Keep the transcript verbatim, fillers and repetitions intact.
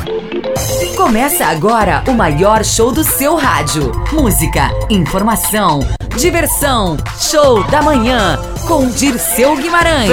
Começa agora o maior show do seu rádio. Música, informação, diversão, show da manhã com Dirceu Guimarães.